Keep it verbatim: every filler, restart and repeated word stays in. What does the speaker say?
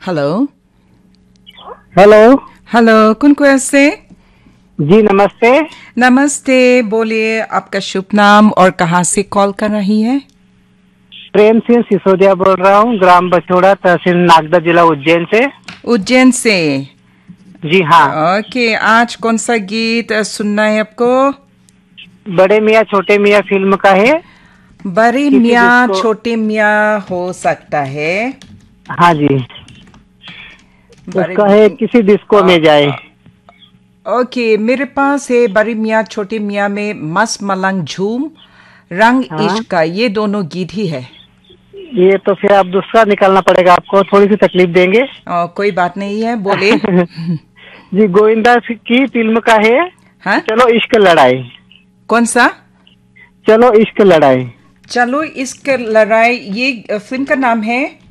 Hello hello. Hello कौन को ऐसे? जी नमस्ते। नमस्ते, बोलिए आपका शुभ नाम और कहाँ से कॉल कर रही है? प्रेम सिंह सिसोदिया बोल रहा हूँ, ग्राम बछोड़ा, तहसील नागदा, जिला उज्जैन से। उज्जैन से। जी हाँ। ओके, आज कौन सा गीत सुनना है आपको? बड़े मियाँ छोटे मियाँ फिल्म का है। बड़े किसी मियाँ जिसको। छोटे मियाँ हो सकता है। हाँ जी। बड़े उसका है किसी डिस्को आ, में जाए। आ, ओके, मेरे पास है बड़े मियाँ छोटे मियाँ में मस्त मलंग झूम, रंग हाँ, इश्क का, ये दोनों गीत ही है। ये तो फिर आप दूसरा निकालना पड़ेगा, आपको थोड़ी सी तकलीफ देंगे। आ, कोई बात नहीं है, बोले। जी, गोविंदा की फिल्म का है। हाँ, चलो इश्क लड़ाई। कौन सा? चलो इश्क लड़ाई। चलो इश्क लड़ाई, ये फिल्म का नाम है।